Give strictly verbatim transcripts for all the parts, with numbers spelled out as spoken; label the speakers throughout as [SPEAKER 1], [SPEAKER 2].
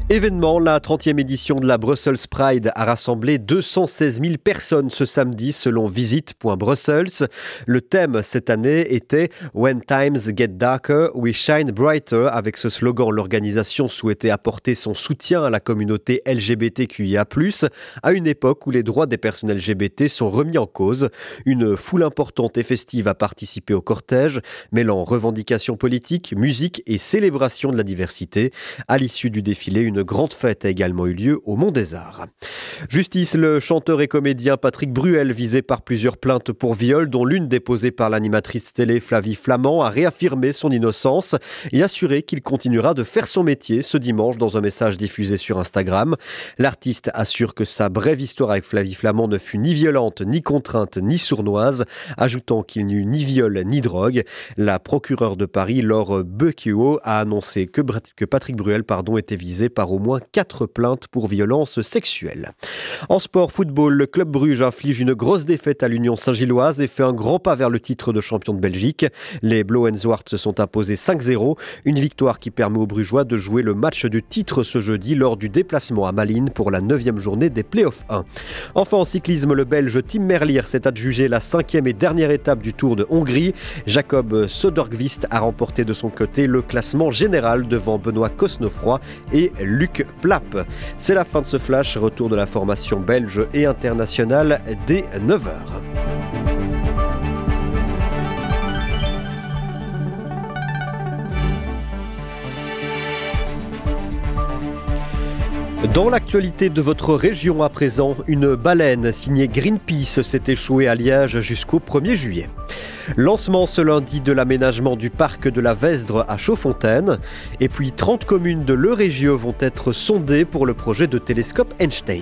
[SPEAKER 1] Événement, la trentième édition de la Brussels Pride a rassemblé deux cent seize mille personnes ce samedi selon visit point brussels. Le thème cette année était « When times get darker, we shine brighter ». Avec ce slogan, l'organisation souhaitait apporter son soutien à la communauté L G B T Q I A plus, à une époque où les droits des personnes L G B T sont remis en cause. Une foule importante et festive a participé au cortège, mêlant revendications politiques, musique et célébration de la diversité. À l'issue du défilé, une Une grande fête a également eu lieu au Mont des Arts. Justice, le chanteur et comédien Patrick Bruel, visé par plusieurs plaintes pour viol, dont l'une déposée par l'animatrice télé Flavie Flament, a réaffirmé son innocence et assuré qu'il continuera de faire son métier ce dimanche dans un message diffusé sur Instagram. L'artiste assure que sa brève histoire avec Flavie Flament ne fut ni violente, ni contrainte, ni sournoise, ajoutant qu'il n'y eut ni viol ni drogue. La procureure de Paris, Laure Becchio, a annoncé que, que Patrick Bruel pardon, était visé par au moins quatre plaintes pour violences sexuelles. En sport football, le club Bruges inflige une grosse défaite à l'Union Saint-Gilloise et fait un grand pas vers le titre de champion de Belgique. Les Blauenzwart se sont imposés cinq zéro, une victoire qui permet aux Brugeois de jouer le match du titre ce jeudi lors du déplacement à Malines pour la neuvième journée des Play-off un. Enfin en cyclisme, le Belge Tim Merlier s'est adjugé la cinquième et dernière étape du Tour de Hongrie. Jacob Söderqvist a remporté de son côté le classement général devant Benoît Cosnefroy et Luc Plapp. C'est la fin de ce flash, retour de la formation belge et internationale dès neuf heures. Dans l'actualité de votre région à présent, une baleine signée Greenpeace s'est échouée à Liège jusqu'au premier juillet. Lancement ce lundi de l'aménagement du parc de la Vesdre à Chaudfontaine. Et puis trente communes de l'Eurégio vont être sondées pour le projet de télescope Einstein.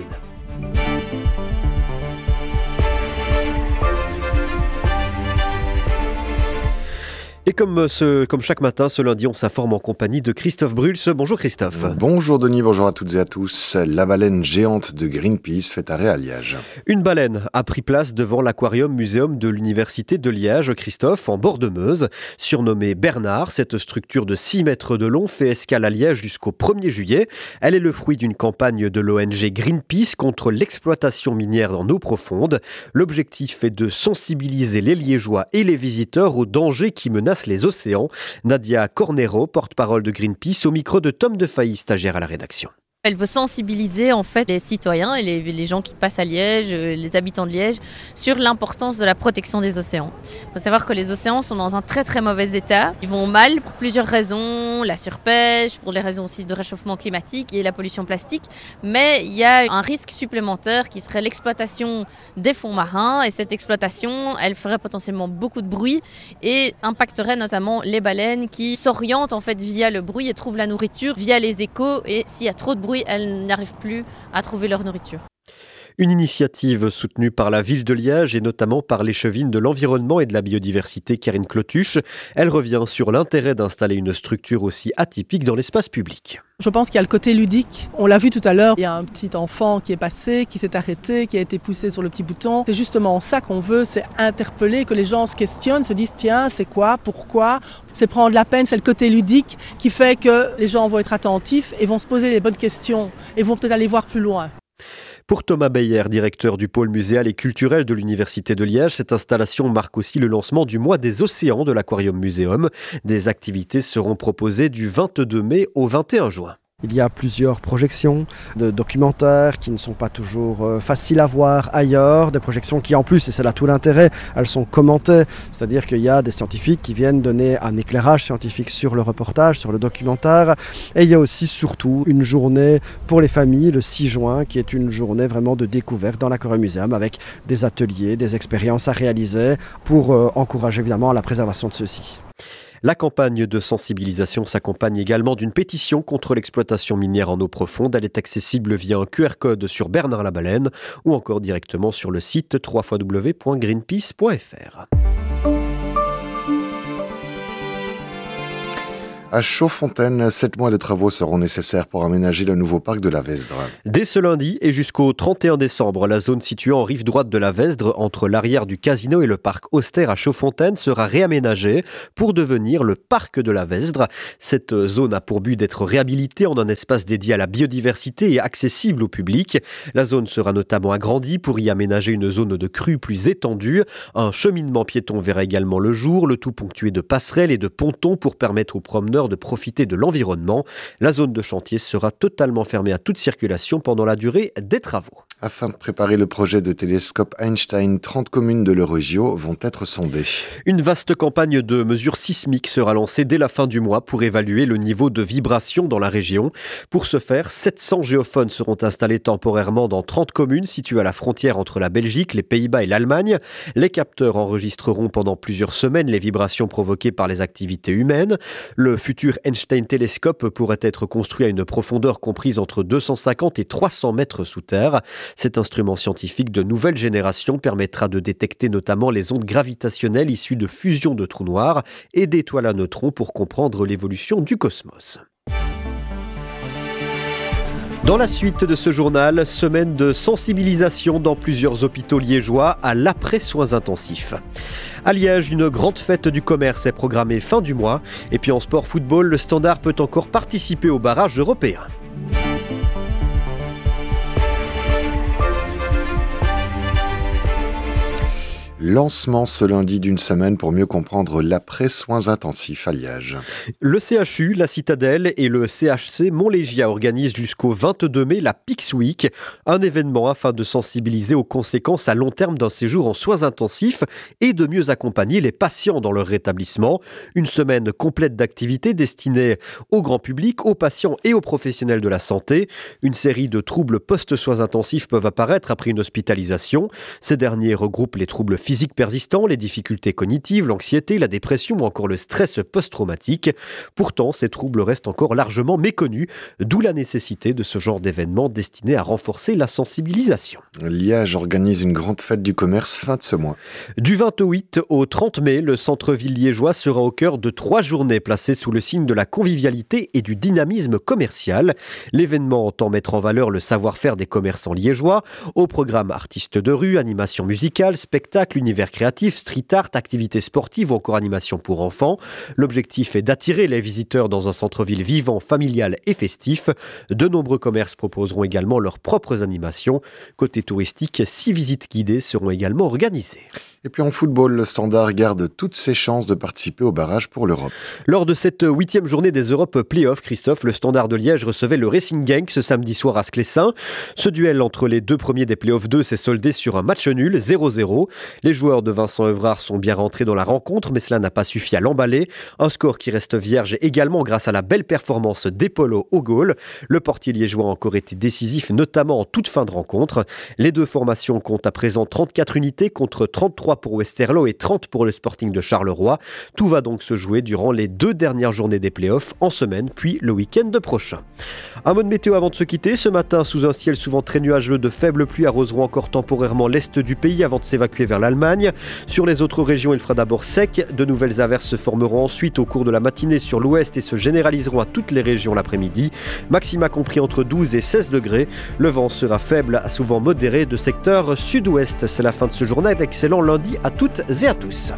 [SPEAKER 1] Et comme, ce, comme chaque matin, ce lundi, on s'informe en compagnie de Christophe Bruls. Bonjour Christophe.
[SPEAKER 2] Bonjour Denis, bonjour à toutes et à tous. La baleine géante de Greenpeace fait arrêt à Liège.
[SPEAKER 1] Une baleine a pris place devant l'aquarium muséum de l'université de Liège, Christophe, en bord de Meuse. Surnommée Bernard, cette structure de six mètres de long fait escale à Liège jusqu'au premier juillet. Elle est le fruit d'une campagne de l'O N G Greenpeace contre l'exploitation minière en eau profonde. L'objectif est de sensibiliser les Liégeois et les visiteurs aux dangers qui menacent les océans. Nadia Cornero, porte-parole de Greenpeace, au micro de Tom Defailly, stagiaire à la rédaction.
[SPEAKER 3] Elle veut sensibiliser en fait les citoyens et les, les gens qui passent à Liège, les habitants de Liège, sur l'importance de la protection des océans. Il faut savoir que les océans sont dans un très très mauvais état. Ils vont mal pour plusieurs raisons, la surpêche, pour les raisons aussi de réchauffement climatique et la pollution plastique. Mais il y a un risque supplémentaire qui serait l'exploitation des fonds marins. Et cette exploitation, elle ferait potentiellement beaucoup de bruit et impacterait notamment les baleines qui s'orientent en fait via le bruit et trouvent la nourriture via les échos. Et s'il y a trop de bruit, elles n'arrivent plus à trouver leur nourriture.
[SPEAKER 1] Une initiative soutenue par la ville de Liège et notamment par l'échevine de l'environnement et de la biodiversité Karine Clotuche. Elle revient sur l'intérêt d'installer une structure aussi atypique dans l'espace public.
[SPEAKER 4] Je pense qu'il y a le côté ludique. On l'a vu tout à l'heure, il y a un petit enfant qui est passé, qui s'est arrêté, qui a été poussé sur le petit bouton. C'est justement ça qu'on veut, c'est interpeller, que les gens se questionnent, se disent tiens, c'est quoi, pourquoi ? C'est prendre la peine, c'est le côté ludique qui fait que les gens vont être attentifs et vont se poser les bonnes questions et vont peut-être aller voir plus loin.
[SPEAKER 1] Pour Thomas Beyer, directeur du pôle muséal et culturel de l'Université de Liège, cette installation marque aussi le lancement du mois des océans de l'Aquarium Museum. Des activités seront proposées du vingt-deux mai au vingt et un juin.
[SPEAKER 5] Il y a plusieurs projections de documentaires qui ne sont pas toujours euh, faciles à voir ailleurs, des projections qui en plus, et c'est là tout l'intérêt, elles sont commentées, c'est-à-dire qu'il y a des scientifiques qui viennent donner un éclairage scientifique sur le reportage, sur le documentaire, et il y a aussi surtout une journée pour les familles le six juin qui est une journée vraiment de découverte dans l'Aquarium Museum avec des ateliers, des expériences à réaliser pour euh, encourager évidemment la préservation de ceux-ci.
[SPEAKER 1] La campagne de sensibilisation s'accompagne également d'une pétition contre l'exploitation minière en eau profonde. Elle est accessible via un Q R code sur Bernard-la-Baleine ou encore directement sur le site w w w point greenpeace point f r.
[SPEAKER 2] À Chaudfontaine, sept mois de travaux seront nécessaires pour aménager le nouveau parc de la Vesdre.
[SPEAKER 1] Dès ce lundi et jusqu'au trente et un décembre, la zone située en rive droite de la Vesdre, entre l'arrière du casino et le parc Austère à Chaudfontaine, sera réaménagée pour devenir le parc de la Vesdre. Cette zone a pour but d'être réhabilitée en un espace dédié à la biodiversité et accessible au public. La zone sera notamment agrandie pour y aménager une zone de crue plus étendue. Un cheminement piéton verra également le jour, le tout ponctué de passerelles et de pontons pour permettre aux promeneurs de profiter de l'environnement. La zone de chantier sera totalement fermée à toute circulation pendant la durée des travaux.
[SPEAKER 2] Afin de préparer le projet de télescope Einstein, trente communes de l'Eurogio vont être sondées.
[SPEAKER 1] Une vaste campagne de mesures sismiques sera lancée dès la fin du mois pour évaluer le niveau de vibration dans la région. Pour ce faire, sept cents géophones seront installés temporairement dans trente communes situées à la frontière entre la Belgique, les Pays-Bas et l'Allemagne. Les capteurs enregistreront pendant plusieurs semaines les vibrations provoquées par les activités humaines. Le futur Einstein télescope pourrait être construit à une profondeur comprise entre deux cent cinquante et trois cents mètres sous terre. Cet instrument scientifique de nouvelle génération permettra de détecter notamment les ondes gravitationnelles issues de fusion de trous noirs et d'étoiles à neutrons pour comprendre l'évolution du cosmos. Dans la suite de ce journal, semaine de sensibilisation dans plusieurs hôpitaux liégeois à l'après-soins intensifs. À Liège, une grande fête du commerce est programmée fin du mois. Et puis en sport football, le Standard peut encore participer au barrage européen.
[SPEAKER 2] Lancement ce lundi d'une semaine pour mieux comprendre l'après-soins intensifs à Liège.
[SPEAKER 1] Le C H U, la Citadelle et le C H C Montlégia organisent jusqu'au vingt-deux mai la P I X Week, un événement afin de sensibiliser aux conséquences à long terme d'un séjour en soins intensifs et de mieux accompagner les patients dans leur rétablissement. Une semaine complète d'activités destinées au grand public, aux patients et aux professionnels de la santé. Une série de troubles post-soins intensifs peuvent apparaître après une hospitalisation. Ces derniers regroupent les troubles physiques persistants, les difficultés cognitives, l'anxiété, la dépression ou encore le stress post-traumatique. Pourtant, ces troubles restent encore largement méconnus, d'où la nécessité de ce genre d'événement destiné à renforcer la sensibilisation.
[SPEAKER 2] Liège organise une grande fête du commerce fin de ce mois.
[SPEAKER 1] Du vingt-huit au trente mai, le centre-ville liégeois sera au cœur de trois journées placées sous le signe de la convivialité et du dynamisme commercial. L'événement entend mettre en valeur le savoir-faire des commerçants liégeois. Au programme artistes de rue, animation musicale, spectacles, univers créatif, street art, activités sportives ou encore animation pour enfants. L'objectif est d'attirer les visiteurs dans un centre-ville vivant, familial et festif. De nombreux commerces proposeront également leurs propres animations. Côté touristique, six visites guidées seront également organisées.
[SPEAKER 2] Et puis en football, le Standard garde toutes ses chances de participer au barrage pour l'Europe.
[SPEAKER 1] Lors de cette huitième journée des Europes Play-off, Christophe, le Standard de Liège recevait le Racing Genk ce samedi soir à Sclessin. Ce duel entre les deux premiers des Play-off deux s'est soldé sur un match nul, zéro zéro. Les joueurs de Vincent Evrard sont bien rentrés dans la rencontre, mais cela n'a pas suffi à l'emballer. Un score qui reste vierge également grâce à la belle performance d'Epolo au goal. Le portier liégeois a encore été décisif, notamment en toute fin de rencontre. Les deux formations comptent à présent trente-quatre unités contre trente-trois pour Westerlo et trente pour le Sporting de Charleroi. Tout va donc se jouer durant les deux dernières journées des playoffs, en semaine, puis le week-end prochain. Un mot de météo avant de se quitter. Ce matin, sous un ciel souvent très nuageux, de faibles pluies arroseront encore temporairement l'est du pays avant de s'évacuer vers l'Allemagne. Sur les autres régions, il fera d'abord sec. De nouvelles averses se formeront ensuite au cours de la matinée sur l'ouest et se généraliseront à toutes les régions l'après-midi. Maxima compris entre douze et seize degrés. Le vent sera faible à souvent modéré de secteur sud-ouest. C'est la fin de ce journal. Excellent lundi à toutes et à tous.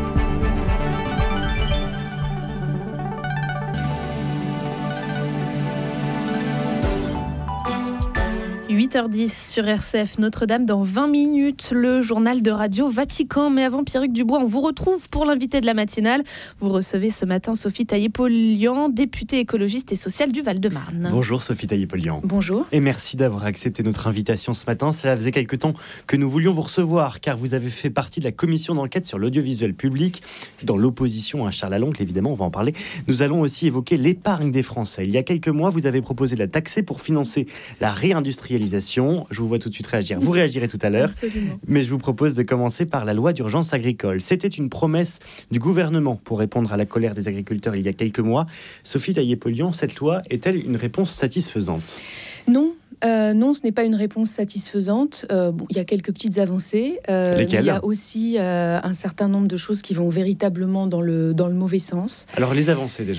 [SPEAKER 6] huit heures dix sur R C F Notre-Dame. Dans vingt minutes, le journal de Radio Vatican. Mais avant, Pierruc Dubois, on vous retrouve pour l'invité de la matinale. Vous recevez ce matin Sophie Taillé-Polian, députée écologiste et sociale du Val-de-Marne.
[SPEAKER 7] Bonjour Sophie Taillé-Polian.
[SPEAKER 6] Bonjour.
[SPEAKER 7] Et merci d'avoir accepté notre invitation ce matin. Cela faisait quelque temps que nous voulions vous recevoir, car vous avez fait partie de la commission d'enquête sur l'audiovisuel public, dans l'opposition à Charles Aloncle, évidemment, on va en parler. Nous allons aussi évoquer l'épargne des Français. Il y a quelques mois, vous avez proposé de la taxer pour financer la réindustrialisation. Je vous vois tout de suite réagir. Vous réagirez tout à l'heure.
[SPEAKER 6] Absolument.
[SPEAKER 7] Mais je vous propose de commencer par la loi d'urgence agricole. C'était une promesse du gouvernement pour répondre à la colère des agriculteurs il y a quelques mois. Sophie Taillé-Polian, cette loi est-elle une réponse satisfaisante ?
[SPEAKER 8] Non. Euh, non, ce n'est pas une réponse satisfaisante. Euh, bon, il y a quelques petites avancées. Euh,
[SPEAKER 7] Lesquelles ?
[SPEAKER 8] mais il y a aussi euh, un certain nombre de choses qui vont véritablement dans le, dans le mauvais sens.
[SPEAKER 7] Alors, les avancées déjà.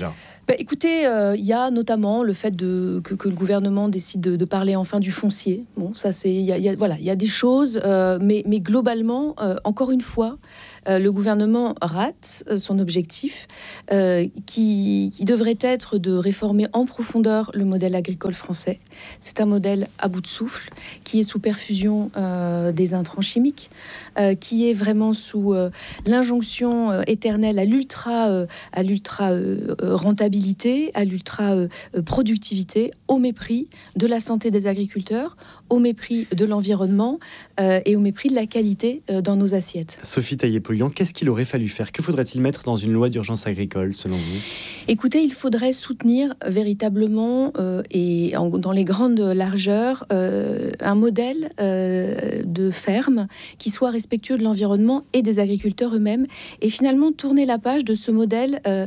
[SPEAKER 8] Bah, écoutez, il euh, y a notamment le fait de, que, que le gouvernement décide de, de parler enfin du foncier. Bon, ça c'est, il y a, y a, voilà, il y a des choses, euh, mais, mais globalement, euh, encore une fois, euh, le gouvernement rate euh, son objectif, euh, qui, qui devrait être de réformer en profondeur le modèle agricole français. C'est un modèle à bout de souffle, qui est sous perfusion euh, des intrants chimiques, euh, qui est vraiment sous euh, l'injonction euh, éternelle à l'ultra, euh, à l'ultra euh, rentabilité, à l'ultra euh, productivité, au mépris de la santé des agriculteurs, au mépris de l'environnement euh, et au mépris de la qualité euh, dans nos assiettes.
[SPEAKER 7] Sophie Taillé-Polian, qu'est-ce qu'il aurait fallu faire ? Que faudrait-il mettre dans une loi d'urgence agricole, selon vous ?
[SPEAKER 8] Écoutez, il faudrait soutenir véritablement euh, et en, dans les grandes largeurs euh, un modèle euh, de ferme qui soit respectueux de l'environnement et des agriculteurs eux-mêmes, et finalement tourner la page de ce modèle euh,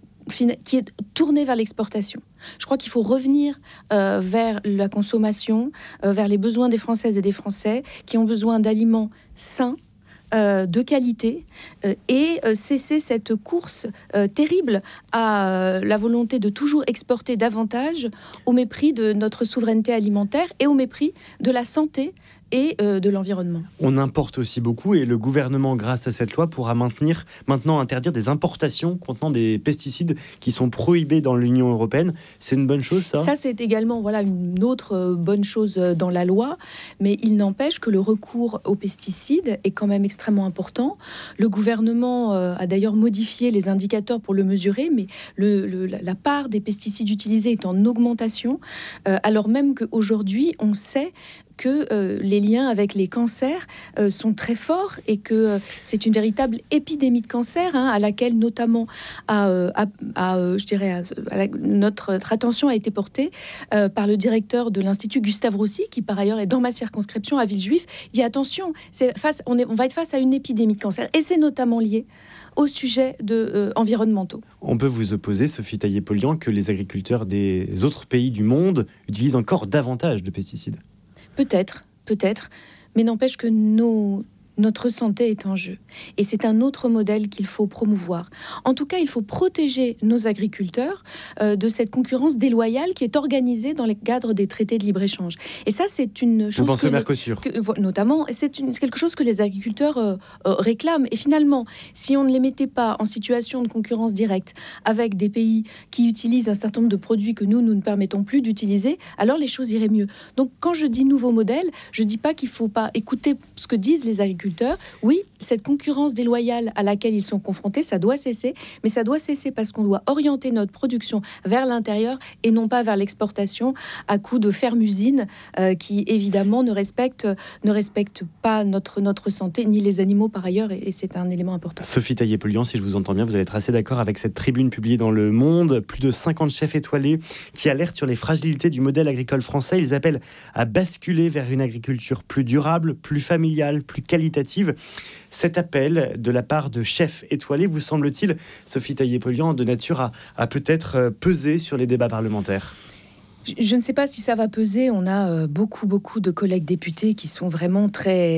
[SPEAKER 8] qui est tourné vers l'exportation. Je crois qu'il faut revenir euh, vers la consommation, euh, vers les besoins des Françaises et des Français qui ont besoin d'aliments sains, Euh, de qualité euh, et euh, cesser cette course euh, terrible à euh, la volonté de toujours exporter davantage au mépris de notre souveraineté alimentaire et au mépris de la santé et euh, de l'environnement.
[SPEAKER 7] On importe aussi beaucoup et le gouvernement, grâce à cette loi, pourra maintenir, maintenant interdire des importations contenant des pesticides qui sont prohibés dans l'Union européenne. C'est une bonne chose, ça ?
[SPEAKER 8] Ça, c'est également voilà, une autre euh, bonne chose dans la loi, mais il n'empêche que le recours aux pesticides est quand même extrêmement important. Le gouvernement euh, a d'ailleurs modifié les indicateurs pour le mesurer, mais le, le, la part des pesticides utilisés est en augmentation, euh, alors même qu'aujourd'hui, on sait que euh, les liens avec les cancers euh, sont très forts et que euh, c'est une véritable épidémie de cancer hein, à laquelle notamment à, euh, à, à, euh, je dirais à, à la, notre, notre attention a été portée euh, par le directeur de l'Institut Gustave Roussy, qui par ailleurs est dans ma circonscription à Villejuif. Il dit attention, c'est face, on, est, on va être face à une épidémie de cancer et c'est notamment lié au sujet de, euh, environnementaux.
[SPEAKER 7] On peut vous opposer, Sophie Taillé-Polian, que les agriculteurs des autres pays du monde utilisent encore davantage de pesticides.
[SPEAKER 8] Peut-être, peut-être, mais n'empêche que nos, notre santé est en jeu. Et c'est un autre modèle qu'il faut promouvoir. En tout cas, il faut protéger nos agriculteurs euh, de cette concurrence déloyale qui est organisée dans les cadres des traités de libre-échange. Et ça, c'est une chose...
[SPEAKER 7] Vous pensez
[SPEAKER 8] que
[SPEAKER 7] au Mercosur
[SPEAKER 8] les, que, notamment, c'est une, quelque chose que les agriculteurs euh, euh, réclament. Et finalement, si on ne les mettait pas en situation de concurrence directe avec des pays qui utilisent un certain nombre de produits que nous, nous ne permettons plus d'utiliser, alors les choses iraient mieux. Donc, quand je dis nouveau modèle, je ne dis pas qu'il ne faut pas écouter ce que disent les agriculteurs. Oui, cette concurrence déloyale à laquelle ils sont confrontés, ça doit cesser, mais ça doit cesser parce qu'on doit orienter notre production vers l'intérieur et non pas vers l'exportation à coup de fermes-usines euh, qui évidemment ne respectent, ne respectent pas notre, notre santé ni les animaux par ailleurs, et, et c'est un élément important.
[SPEAKER 7] Sophie Taillé-Polian, si je vous entends bien, vous allez être assez d'accord avec cette tribune publiée dans Le Monde. Plus de cinquante chefs étoilés qui alertent sur les fragilités du modèle agricole français. Ils appellent à basculer vers une agriculture plus durable, plus familiale, plus qualitative. Cet appel de la part de chefs étoilés vous semble-t-il, Sophie Taillé-Polian, de nature à, à peut-être peser sur les débats parlementaires ?
[SPEAKER 8] Je ne sais pas si ça va peser. On a beaucoup, beaucoup de collègues députés qui sont vraiment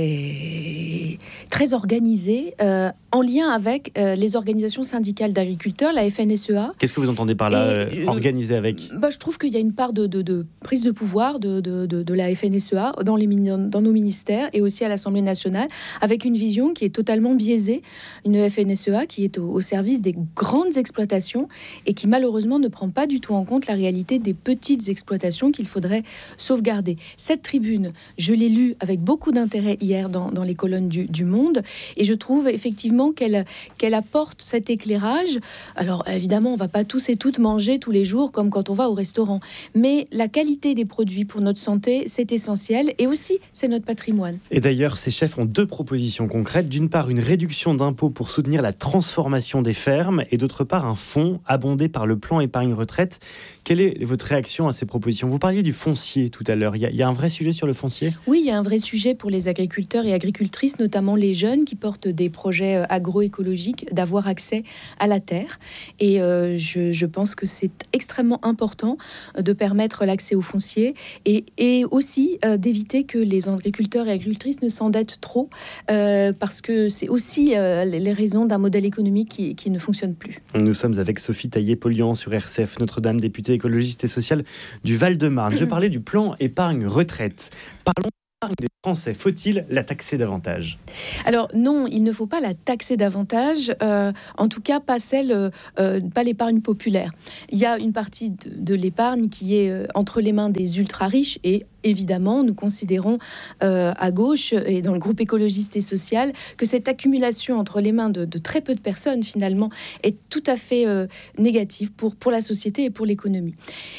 [SPEAKER 8] très, très organisés, euh, en lien avec euh, les organisations syndicales d'agriculteurs, la F N S E A.
[SPEAKER 7] Qu'est-ce que vous entendez par là,
[SPEAKER 8] Et,
[SPEAKER 7] euh, organisé avec
[SPEAKER 8] bah, Je trouve qu'il y a une part de, de, de prise de pouvoir de, de, de, de la F N S E A dans, les, dans nos ministères et aussi à l'Assemblée nationale, avec une vision qui est totalement biaisée. Une F N S E A qui est au, au service des grandes exploitations et qui malheureusement ne prend pas du tout en compte la réalité des petites exploitations exploitation qu'il faudrait sauvegarder. Cette tribune, je l'ai lue avec beaucoup d'intérêt hier dans, dans les colonnes du, du Monde, et je trouve effectivement qu'elle, qu'elle apporte cet éclairage. Alors évidemment, on ne va pas tous et toutes manger tous les jours comme quand on va au restaurant, mais la qualité des produits pour notre santé, c'est essentiel, et aussi c'est notre patrimoine.
[SPEAKER 7] Et d'ailleurs, ces chefs ont deux propositions concrètes. D'une part, une réduction d'impôts pour soutenir la transformation des fermes, et d'autre part, un fonds abondé par le plan épargne retraite. Quelle est votre réaction à ces propositions ? Vous parliez du foncier tout à l'heure. Il y a, il y a un vrai sujet sur le foncier ?
[SPEAKER 8] Oui, il y a un vrai sujet pour les agriculteurs et agricultrices, notamment les jeunes qui portent des projets agroécologiques, d'avoir accès à la terre. Et euh, je, je pense que c'est extrêmement important de permettre l'accès au foncier et, et aussi euh, d'éviter que les agriculteurs et agricultrices ne s'endettent trop, euh, parce que c'est aussi euh, les raisons d'un modèle économique qui, qui ne fonctionne plus.
[SPEAKER 7] Nous sommes avec Sophie Taillé-Polian sur R C F Notre-Dame, députée écologiste et sociale du Val-de-Marne. Je parlais du plan épargne retraite. Parlons l'épargne des Français. Faut-il la taxer davantage ?
[SPEAKER 8] Alors non, il ne faut pas la taxer davantage, euh, en tout cas pas celle, euh, pas l'épargne populaire. Il y a une partie de, de l'épargne qui est euh, entre les mains des ultra-riches et évidemment, nous considérons euh, à gauche et dans le groupe écologiste et social que cette accumulation entre les mains de, de très peu de personnes finalement est tout à fait euh, négative pour, pour la société et pour l'économie.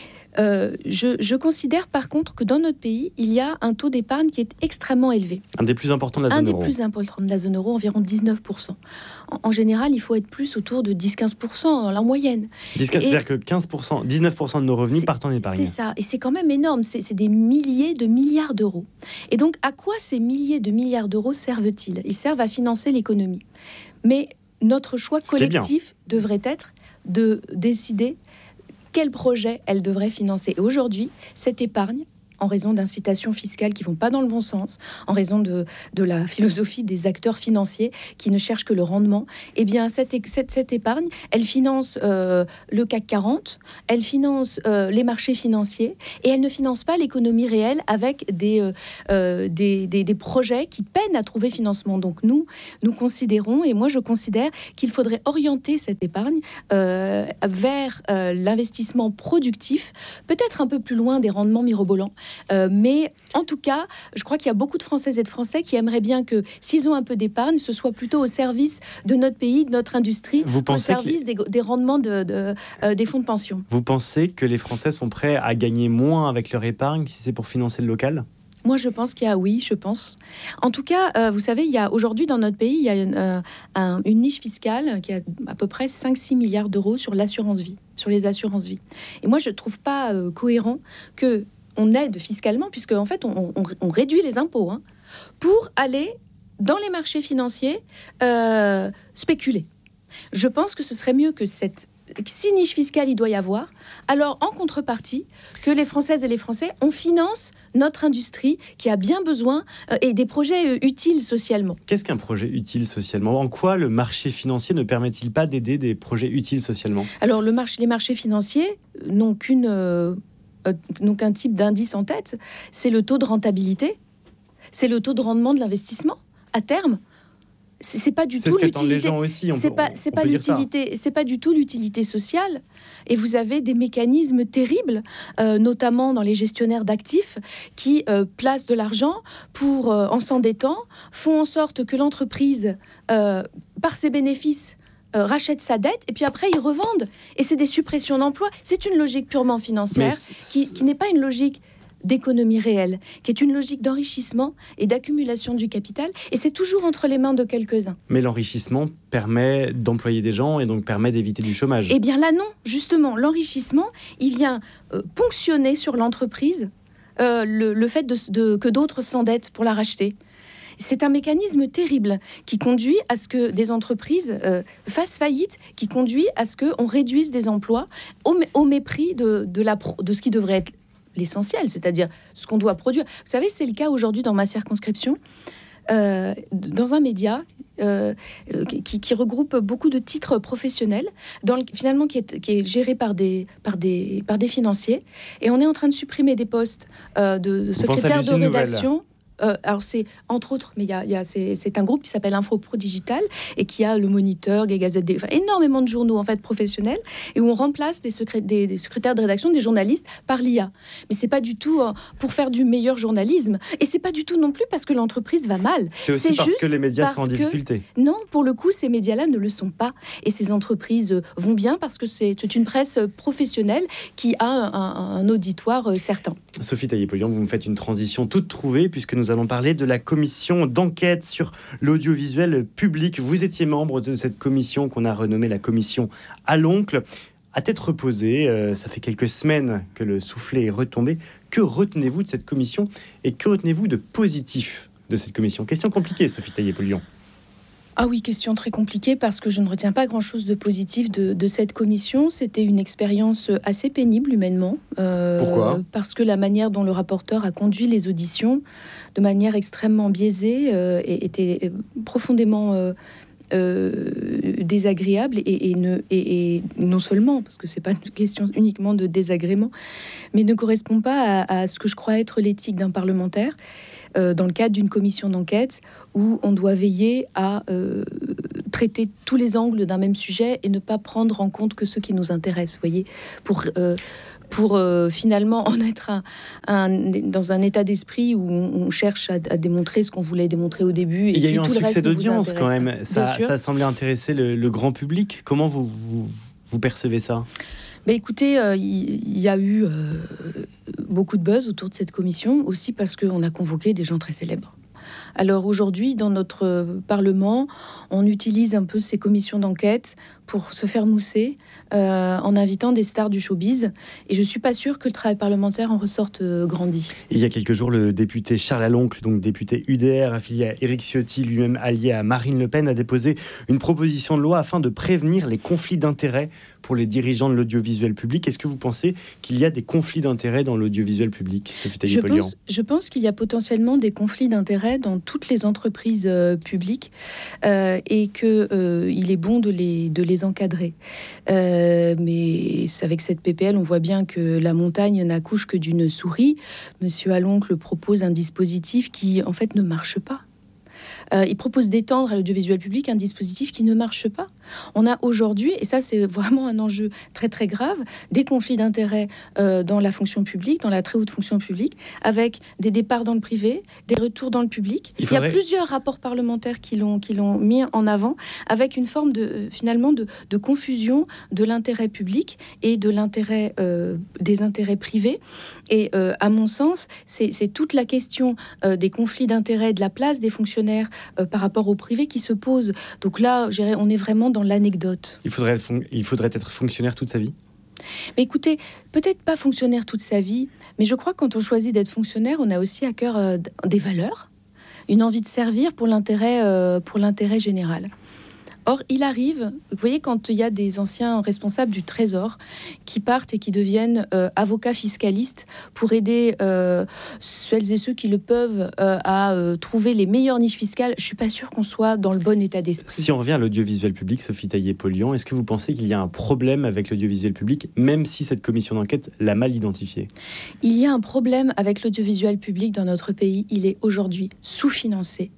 [SPEAKER 8] Euh, je, je considère par contre que dans notre pays, il y a un taux d'épargne qui est extrêmement élevé.
[SPEAKER 7] Un des plus importants de la zone euro.
[SPEAKER 8] Un des plus importants de la zone euro, environ dix-neuf pour cent. En, en général, il faut être plus autour de dix à quinze pour cent en moyenne.
[SPEAKER 7] C'est-à-dire que quinze pour cent, dix-neuf pour cent de nos revenus partent en épargne.
[SPEAKER 8] C'est ça, et c'est quand même énorme. C'est, c'est des milliers de milliards d'euros. Et donc, à quoi ces milliers de milliards d'euros servent-ils ? Ils servent à financer l'économie. Mais notre choix collectif devrait être de décider quel projet elle devrait financer. Et aujourd'hui, cette épargne, en raison d'incitations fiscales qui ne vont pas dans le bon sens, en raison de, de la philosophie des acteurs financiers qui ne cherchent que le rendement, eh bien, cette, cette, cette épargne, elle finance euh, le C A C quarante, elle finance euh, les marchés financiers, et elle ne finance pas l'économie réelle avec des, euh, des, des, des projets qui peinent à trouver financement. Donc nous, nous considérons, et moi je considère qu'il faudrait orienter cette épargne euh, vers euh, l'investissement productif, peut-être un peu plus loin des rendements mirobolants. Euh, mais en tout cas, je crois qu'il y a beaucoup de Françaises et de Français qui aimeraient bien que, s'ils ont un peu d'épargne, ce soit plutôt au service de notre pays, de notre industrie, au service les... des, des rendements de, de, euh, des fonds de pension.
[SPEAKER 7] Vous pensez que les Français sont prêts à gagner moins avec leur épargne si c'est pour financer le local ?
[SPEAKER 8] Moi, je pense qu'il y a, oui, je pense. En tout cas, euh, vous savez, il y a aujourd'hui dans notre pays, il y a une, euh, un, une niche fiscale qui a à peu près cinq à six milliards d'euros sur l'assurance vie, sur les assurances vie. Et moi, je ne trouve pas euh, cohérent que on aide fiscalement, puisque en fait, on, on, on réduit les impôts, hein, pour aller dans les marchés financiers euh, spéculer. Je pense que ce serait mieux que cette si niche fiscale il doit y avoir, alors en contrepartie, que les Françaises et les Français, on finance notre industrie qui a bien besoin euh, et des projets euh, utiles socialement.
[SPEAKER 7] Qu'est-ce qu'un projet utile socialement ? En quoi le marché financier ne permet-il pas d'aider des projets utiles socialement ?
[SPEAKER 8] Alors le marché, les marchés financiers n'ont qu'une... Euh, Euh, donc un type d'indice en tête, c'est le taux de rentabilité, c'est le taux de rendement de l'investissement à terme. C'est, c'est pas du
[SPEAKER 7] c'est
[SPEAKER 8] tout
[SPEAKER 7] ce
[SPEAKER 8] l'utilité.
[SPEAKER 7] Les gens aussi, on
[SPEAKER 8] c'est
[SPEAKER 7] peut,
[SPEAKER 8] pas,
[SPEAKER 7] on,
[SPEAKER 8] c'est
[SPEAKER 7] on
[SPEAKER 8] pas
[SPEAKER 7] peut
[SPEAKER 8] l'utilité. C'est pas du tout l'utilité sociale. Et vous avez des mécanismes terribles, euh, notamment dans les gestionnaires d'actifs, qui euh, placent de l'argent pour, euh, en s'endettant, font en sorte que l'entreprise, euh, par ses bénéfices, Euh, rachètent sa dette et puis après ils revendent et c'est des suppressions d'emplois. C'est une logique purement financière qui, qui n'est pas une logique d'économie réelle, qui est une logique d'enrichissement et d'accumulation du capital, et c'est toujours entre les mains de quelques-uns.
[SPEAKER 7] Mais l'enrichissement permet d'employer des gens et donc permet d'éviter du chômage.
[SPEAKER 8] Eh bien là non, justement, l'enrichissement, il vient euh, ponctionner sur l'entreprise euh, le, le fait de, de, que d'autres s'endettent pour la racheter. C'est un mécanisme terrible qui conduit à ce que des entreprises euh, fassent faillite, qui conduit à ce qu'on réduise des emplois au, au mépris de, de, la, de ce qui devrait être l'essentiel, c'est-à-dire ce qu'on doit produire. Vous savez, c'est le cas aujourd'hui dans ma circonscription, euh, dans un média euh, qui, qui regroupe beaucoup de titres professionnels, dans le, finalement qui est, qui est géré par des, par, des, par des financiers. Et on est en train de supprimer des postes euh, de, de secrétaire de rédaction. Euh, alors c'est entre autres, mais il y a, y a c'est, c'est un groupe qui s'appelle Info Pro Digital et qui a le Moniteur, les Gazettes, des, enfin, énormément de journaux en fait professionnels et où on remplace des, secré- des, des secrétaires de rédaction, des journalistes par l'I A. Mais c'est pas du tout euh, pour faire du meilleur journalisme et c'est pas du tout non plus parce que l'entreprise va mal.
[SPEAKER 7] C'est aussi c'est parce que les médias sont en difficulté.
[SPEAKER 8] Que, non, pour le coup, ces médias-là ne le sont pas et ces entreprises vont bien parce que c'est, c'est une presse professionnelle qui a un, un, un auditoire euh, certain.
[SPEAKER 7] Sophie Taillé-Polian, vous me faites une transition toute trouvée puisque nous allons parler de la commission d'enquête sur l'audiovisuel public. Vous étiez membre de cette commission qu'on a renommée la commission à l'oncle. à tête reposée, euh, ça fait quelques semaines que le soufflet est retombé. Que retenez-vous de cette commission et que retenez-vous de positif de cette commission? Question compliquée, Sophie Taillé-Polian.
[SPEAKER 8] Ah oui, question très compliquée parce que je ne retiens pas grand-chose de positif de, de cette commission. C'était une expérience assez pénible humainement.
[SPEAKER 2] Euh, Pourquoi ?
[SPEAKER 8] Parce que la manière dont le rapporteur a conduit les auditions, de manière extrêmement biaisée, euh, était profondément euh, euh, désagréable et, et, ne, et, et non seulement, parce que c'est pas une question uniquement de désagrément, mais ne correspond pas à, à ce que je crois être l'éthique d'un parlementaire. Euh, dans le cadre d'une commission d'enquête où on doit veiller à euh, traiter tous les angles d'un même sujet et ne pas prendre en compte que ceux qui nous intéressent, vous voyez, pour, euh, pour euh, finalement en être un, un, dans un état d'esprit où on cherche à, à démontrer ce qu'on voulait démontrer au début. Et
[SPEAKER 7] il y a eu
[SPEAKER 8] tout
[SPEAKER 7] un
[SPEAKER 8] le
[SPEAKER 7] succès
[SPEAKER 8] reste
[SPEAKER 7] d'audience quand même, ça, ça semblait intéresser le, le grand public. Comment vous, vous, vous percevez ça ?
[SPEAKER 8] Ben écoutez, il euh, y, y a eu euh, beaucoup de buzz autour de cette commission, aussi parce qu'on a convoqué des gens très célèbres. Alors aujourd'hui, dans notre Parlement, on utilise un peu ces commissions d'enquête pour se faire mousser euh, en invitant des stars du showbiz. Et je ne suis pas sûre que le travail parlementaire en ressorte euh, grandi.
[SPEAKER 7] Il y a quelques jours, le député Charles Aloncle, donc député U D R, affilié à Éric Ciotti, lui-même allié à Marine Le Pen, a déposé une proposition de loi afin de prévenir les conflits d'intérêts pour les dirigeants de l'audiovisuel public. Est-ce que vous pensez qu'il y a des conflits d'intérêts dans l'audiovisuel public, Sophie Taillé-Polian ?
[SPEAKER 8] Je pense, je pense qu'il y a potentiellement des conflits d'intérêts dans toutes les entreprises euh, publiques euh, et qu'il euh, est bon de les, de les encadrer. Euh, mais avec cette P P L, on voit bien que la montagne n'accouche que d'une souris. Monsieur Aloncle propose un dispositif qui, en fait, ne marche pas. Euh, il propose d'étendre à l'audiovisuel public un dispositif qui ne marche pas. On a aujourd'hui, et ça c'est vraiment un enjeu très très grave, des conflits d'intérêts euh, dans la fonction publique, dans la très haute fonction publique, avec des départs dans le privé, des retours dans le public. Il, faudrait... il y a plusieurs rapports parlementaires qui l'ont, qui l'ont mis en avant, avec une forme de, euh, finalement de, de confusion de l'intérêt public et de l'intérêt, euh, des intérêts privés. Et euh, à mon sens, c'est, c'est toute la question euh, des conflits d'intérêts, de la place des fonctionnaires Euh, par rapport au privé qui se pose. Donc là, je dirais, on est vraiment dans l'anecdote.
[SPEAKER 7] Il faudrait, fon- il faudrait être fonctionnaire toute sa vie ?
[SPEAKER 8] Mais écoutez, peut-être pas fonctionnaire toute sa vie, mais je crois que quand on choisit d'être fonctionnaire, on a aussi à cœur euh, des valeurs, une envie de servir pour l'intérêt, euh, pour l'intérêt général. Or, il arrive, vous voyez, quand il y a des anciens responsables du Trésor qui partent et qui deviennent euh, avocats fiscalistes pour aider euh, celles et ceux qui le peuvent euh, à euh, trouver les meilleures niches fiscales, je ne suis pas sûre qu'on soit dans le bon état d'esprit.
[SPEAKER 7] Si on revient à l'audiovisuel public, Sophie Taillé-Polian, est-ce que vous pensez qu'il y a un problème avec l'audiovisuel public, même si cette commission d'enquête l'a mal identifié ?
[SPEAKER 8] Il y a un problème avec l'audiovisuel public dans notre pays. Il est aujourd'hui sous-financé.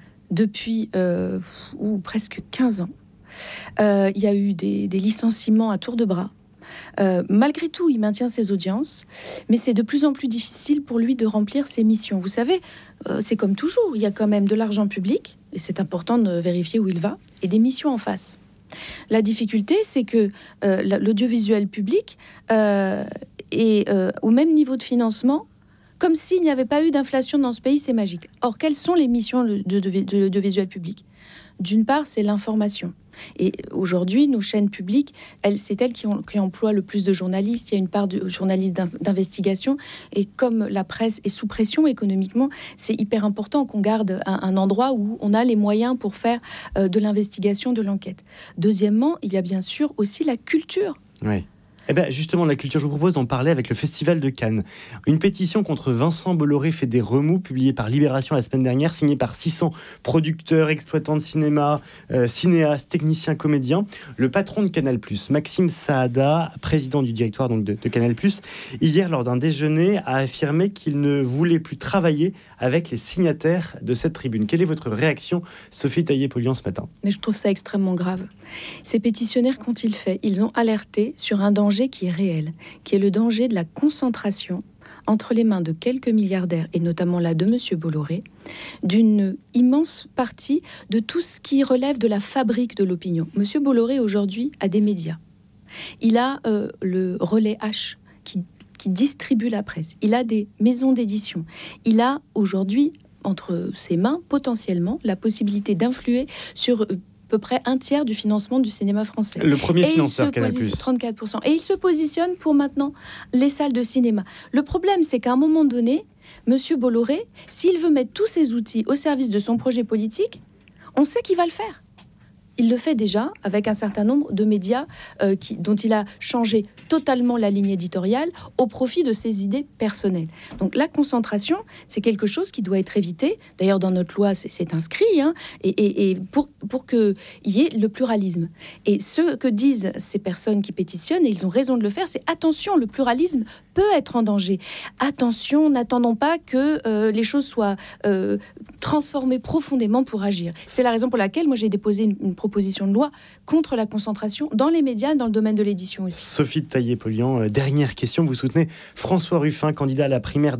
[SPEAKER 8] Depuis euh, ou presque quinze ans, euh, il y a eu des, des licenciements à tour de bras. Euh, malgré tout, il maintient ses audiences, mais c'est de plus en plus difficile pour lui de remplir ses missions. Vous savez, euh, c'est comme toujours, il y a quand même de l'argent public, et c'est important de vérifier où il va, et des missions en face. La difficulté, c'est que euh, l'audiovisuel public euh, est euh, au même niveau de financement comme s'il n'y avait pas eu d'inflation dans ce pays, c'est magique. Or, quelles sont les missions de, de, de l'audiovisuel public ? D'une part, c'est l'information. Et aujourd'hui, nos chaînes publiques, elles, c'est elles qui, ont, qui emploient le plus de journalistes. Il y a une part de journalistes d'investigation. Et comme la presse est sous pression économiquement, c'est hyper important qu'on garde un, un endroit où on a les moyens pour faire euh, de l'investigation, de l'enquête. Deuxièmement, il y a bien sûr aussi la culture.
[SPEAKER 7] Oui. Eh bien, justement, la culture, je vous propose d'en parler avec le Festival de Cannes. Une pétition contre Vincent Bolloré fait des remous, publiée par Libération la semaine dernière, signée par six cents producteurs, exploitants de cinéma, euh, cinéastes, techniciens, comédiens. Le patron de Canal+, Maxime Saada, président du directoire donc, de, de Canal+, hier, lors d'un déjeuner, a affirmé qu'il ne voulait plus travailler avec les signataires de cette tribune. Quelle est votre réaction, Sophie Taillé-Polian, ce matin ?
[SPEAKER 8] Mais je trouve ça extrêmement grave. Ces pétitionnaires, qu'ont-ils fait ? Ils ont alerté sur un danger qui est réel, qui est le danger de la concentration entre les mains de quelques milliardaires, et notamment là de M. Bolloré, d'une immense partie de tout ce qui relève de la fabrique de l'opinion. M. Bolloré, aujourd'hui, a des médias. Il a euh, le relais H qui, qui distribue la presse. Il a des maisons d'édition. Il a aujourd'hui, entre ses mains, potentiellement, la possibilité d'influer sur... Euh, peu près un tiers du financement du cinéma français.
[SPEAKER 7] Le premier
[SPEAKER 8] et
[SPEAKER 7] financeur,
[SPEAKER 8] il se
[SPEAKER 7] Canal+.
[SPEAKER 8] positionne, trente-quatre pour cent. Et il se positionne pour maintenant les salles de cinéma. Le problème, c'est qu'à un moment donné, Monsieur Bolloré, s'il veut mettre tous ses outils au service de son projet politique, on sait qu'il va le faire. Il le fait déjà avec un certain nombre de médias euh, qui, dont il a changé totalement la ligne éditoriale au profit de ses idées personnelles. Donc la concentration, c'est quelque chose qui doit être évité. D'ailleurs, dans notre loi, c'est, c'est inscrit, hein, et, et, et pour, pour qu'il y ait le pluralisme. Et ce que disent ces personnes qui pétitionnent, et ils ont raison de le faire, c'est attention, le pluralisme peut être en danger. Attention, n'attendons pas que euh, les choses soient euh, transformées profondément pour agir. C'est la raison pour laquelle moi j'ai déposé une, une proposition de loi contre la concentration dans les médias, dans le domaine de l'édition aussi.
[SPEAKER 7] Sophie Taillé-Polian, dernière question. Vous soutenez François Ruffin, candidat à la primaire